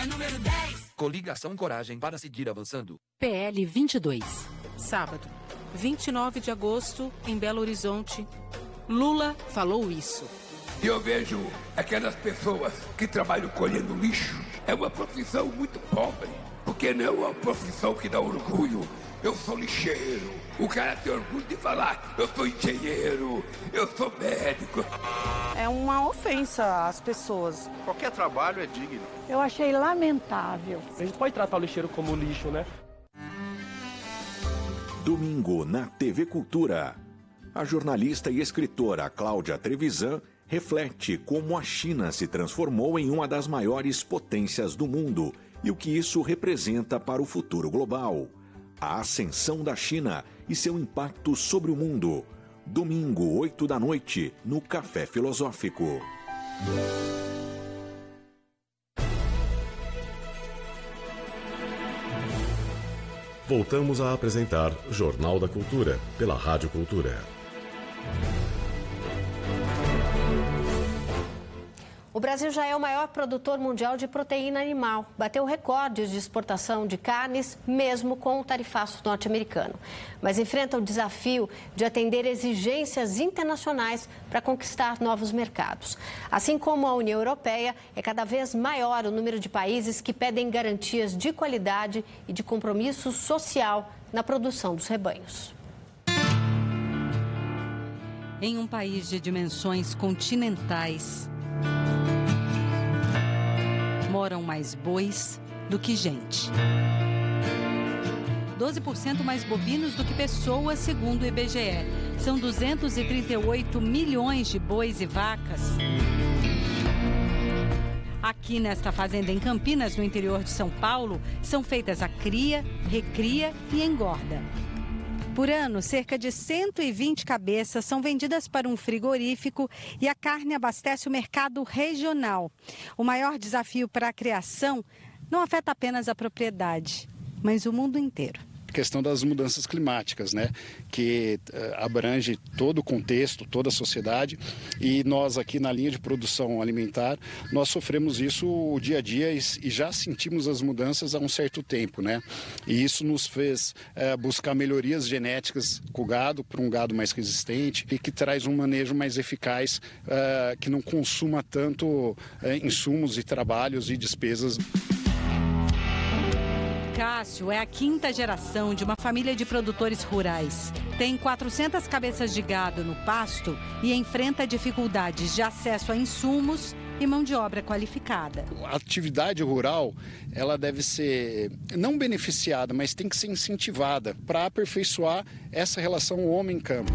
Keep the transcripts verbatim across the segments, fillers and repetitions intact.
é número dez. Coligação Coragem para seguir avançando. P L vinte e dois. Sábado, vinte e nove de agosto, em Belo Horizonte. Lula falou isso. E eu vejo aquelas pessoas que trabalham colhendo lixo. É uma profissão muito pobre, porque não é uma profissão que dá orgulho. Eu sou lixeiro. O cara tem orgulho de falar, eu sou engenheiro, eu sou médico. É uma ofensa às pessoas. Qualquer trabalho é digno. Eu achei lamentável. A gente pode tratar o lixeiro como lixo, né? Domingo na T V Cultura. A jornalista e escritora Cláudia Trevisan reflete como a China se transformou em uma das maiores potências do mundo e o que isso representa para o futuro global. A ascensão da China e seu impacto sobre o mundo. Domingo, oito da noite, no Café Filosófico. Voltamos a apresentar Jornal da Cultura, pela Rádio Cultura. O Brasil já é o maior produtor mundial de proteína animal. Bateu recordes de exportação de carnes, mesmo com o tarifaço norte-americano. Mas enfrenta o desafio de atender exigências internacionais para conquistar novos mercados. Assim como a União Europeia, é cada vez maior o número de países que pedem garantias de qualidade e de compromisso social na produção dos rebanhos. Em um país de dimensões continentais, moram mais bois do que gente. doze por cento mais bovinos do que pessoas, segundo o I B G E. São duzentos e trinta e oito milhões de bois e vacas. Aqui nesta fazenda em Campinas, no interior de São Paulo, são feitas a cria, recria e engorda. Por ano, cerca de cento e vinte cabeças são vendidas para um frigorífico e a carne abastece o mercado regional. O maior desafio para a criação não afeta apenas a propriedade, mas o mundo inteiro. A questão das mudanças climáticas, né, que uh, abrange todo o contexto, toda a sociedade, e nós aqui na linha de produção alimentar, nós sofremos isso o dia a dia e, e já sentimos as mudanças há um certo tempo, né, e isso nos fez uh, buscar melhorias genéticas com o gado, para um gado mais resistente e que traz um manejo mais eficaz, uh, que não consuma tanto uh, insumos e trabalhos e despesas. Cássio é a quinta geração de uma família de produtores rurais. Tem quatrocentas cabeças de gado no pasto e enfrenta dificuldades de acesso a insumos e mão de obra qualificada. A atividade rural, ela deve ser não beneficiada, mas tem que ser incentivada para aperfeiçoar essa relação homem-campo.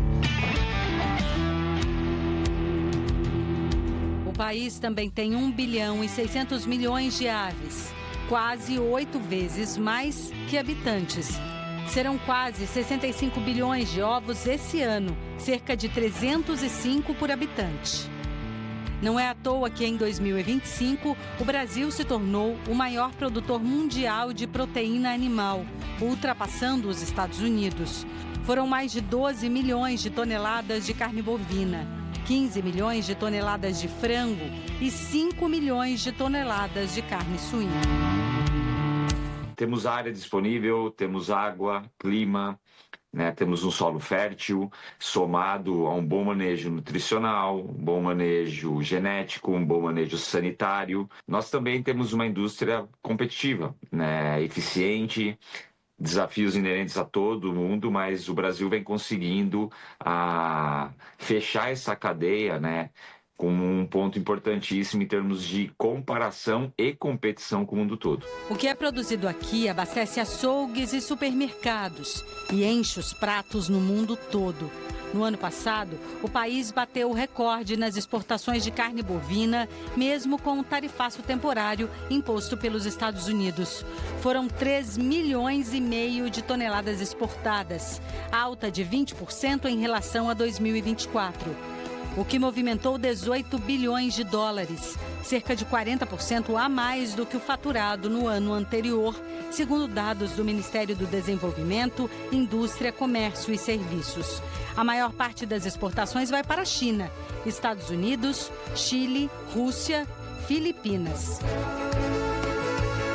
O país também tem um bilhão e seiscentos milhões de aves. Quase oito vezes mais que habitantes. Serão quase sessenta e cinco bilhões de ovos esse ano, cerca de trezentos e cinco por habitante. Não é à toa que em dois mil e vinte e cinco o Brasil se tornou o maior produtor mundial de proteína animal, ultrapassando os Estados Unidos. Foram mais de doze milhões de toneladas de carne bovina, quinze milhões de toneladas de frango e cinco milhões de toneladas de carne suína. Temos área disponível, temos água, clima, né? Temos um solo fértil, somado a um bom manejo nutricional, um bom manejo genético, um bom manejo sanitário. Nós também temos uma indústria competitiva, né? Eficiente, desafios inerentes a todo mundo, mas o Brasil vem conseguindo a, fechar essa cadeia, né, como um ponto importantíssimo em termos de comparação e competição com o mundo todo. O que é produzido aqui abastece açougues e supermercados e enche os pratos no mundo todo. No ano passado, o país bateu o recorde nas exportações de carne bovina, mesmo com o tarifaço temporário imposto pelos Estados Unidos. Foram três milhões e meio de toneladas exportadas, alta de vinte por cento em relação a dois mil e vinte e quatro. O que movimentou dezoito bilhões de dólares, cerca de quarenta por cento a mais do que o faturado no ano anterior, segundo dados do Ministério do Desenvolvimento, Indústria, Comércio e Serviços. A maior parte das exportações vai para a China, Estados Unidos, Chile, Rússia, Filipinas.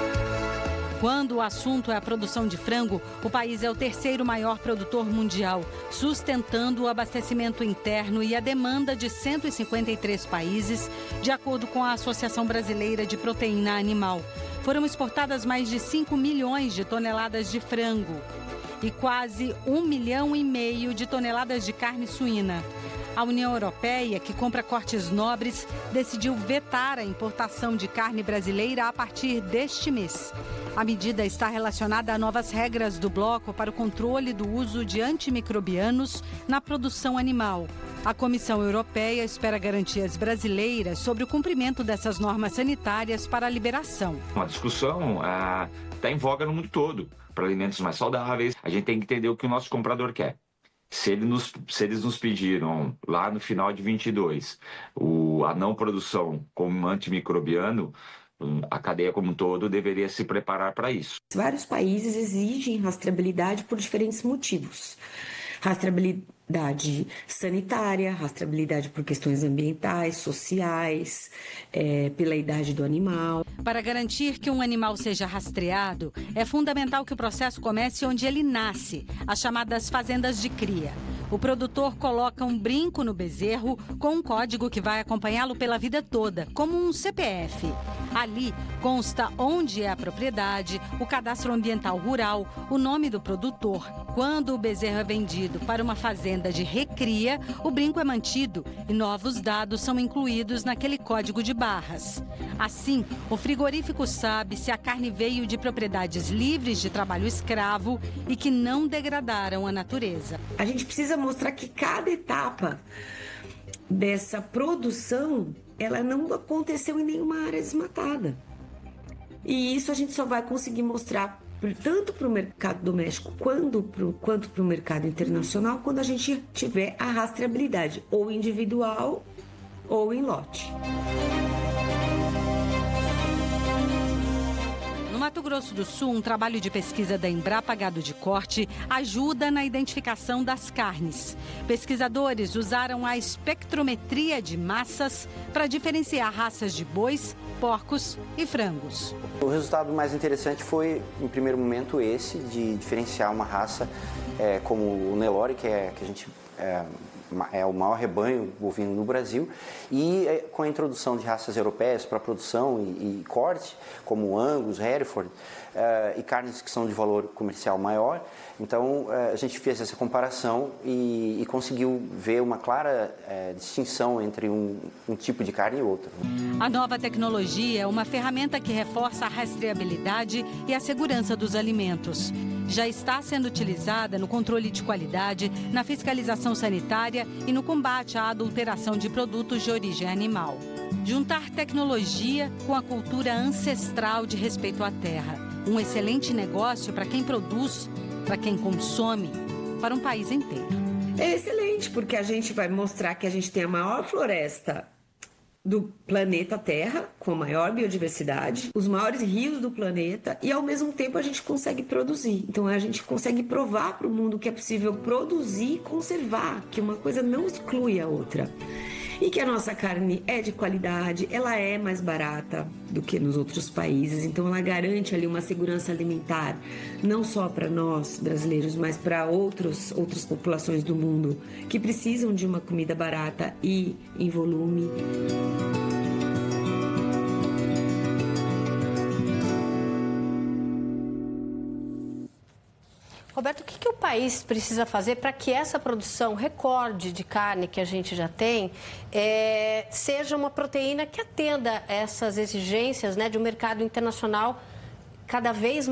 Quando o assunto é a produção de frango, o país é o terceiro maior produtor mundial, sustentando o abastecimento interno e a demanda de cento e cinquenta e três países, de acordo com a Associação Brasileira de Proteína Animal. Foram exportadas mais de cinco milhões de toneladas de frango e quase um milhão e meio de toneladas de carne suína. A União Europeia, que compra cortes nobres, decidiu vetar a importação de carne brasileira a partir deste mês. A medida está relacionada a novas regras do bloco para o controle do uso de antimicrobianos na produção animal. A Comissão Europeia espera garantias brasileiras sobre o cumprimento dessas normas sanitárias para a liberação. Uma discussão está em voga no mundo todo. Para alimentos mais saudáveis, a gente tem que entender o que o nosso comprador quer. Se, ele nos, se eles nos pediram, lá no final de vinte e dois, o, a não produção como antimicrobiano, a cadeia como um todo deveria se preparar para isso. Vários países exigem rastreabilidade por diferentes motivos. Rastreabilidade sanitária, rastreabilidade por questões ambientais, sociais, é, pela idade do animal. Para garantir que um animal seja rastreado, é fundamental que o processo comece onde ele nasce, as chamadas fazendas de cria. O produtor coloca um brinco no bezerro com um código que vai acompanhá-lo pela vida toda, como um C P F. Ali consta onde é a propriedade, o cadastro ambiental rural, o nome do produtor. Quando o bezerro é vendido para uma fazenda de recria, o brinco é mantido e novos dados são incluídos naquele código de barras. Assim, o frigorífico sabe se a carne veio de propriedades livres de trabalho escravo e que não degradaram a natureza. A gente precisa mostrar que cada etapa dessa produção, ela não aconteceu em nenhuma área desmatada. E isso a gente só vai conseguir mostrar tanto para o mercado doméstico quanto para o mercado internacional quando a gente tiver a rastreabilidade, ou individual ou em lote. No Mato Grosso do Sul, um trabalho de pesquisa da Embrapa Gado de Corte ajuda na identificação das carnes. Pesquisadores usaram a espectrometria de massas para diferenciar raças de bois, porcos e frangos. O resultado mais interessante foi, em primeiro momento, esse de diferenciar uma raça é, como o Nelore, que, é, que a gente é, é o maior rebanho bovino no Brasil, e é, com a introdução de raças europeias para produção e, e corte, como o Angus, Hereford, é, e carnes que são de valor comercial maior. Então, é, a gente fez essa comparação e, e conseguiu ver uma clara é, distinção entre um, um tipo de carne e outro. A nova tecnologia é uma ferramenta que reforça a rastreabilidade e a segurança dos alimentos. Já está sendo utilizada no controle de qualidade, na fiscalização sanitária e no combate à adulteração de produtos de origem animal. Juntar tecnologia com a cultura ancestral de respeito à terra. Um excelente negócio para quem produz, para quem consome, para um país inteiro. É excelente, porque a gente vai mostrar que a gente tem a maior floresta do planeta Terra, com a maior biodiversidade, os maiores rios do planeta, e ao mesmo tempo a gente consegue produzir. Então a gente consegue provar para o mundo que é possível produzir e conservar, que uma coisa não exclui a outra. E que a nossa carne é de qualidade, ela é mais barata do que nos outros países, então ela garante ali uma segurança alimentar, não só para nós brasileiros, mas para outros, outras populações do mundo que precisam de uma comida barata e em volume. Roberto, o que, que o país precisa fazer para que essa produção recorde de carne que a gente já tem é, seja uma proteína que atenda essas exigências, né, de um mercado internacional cada vez mais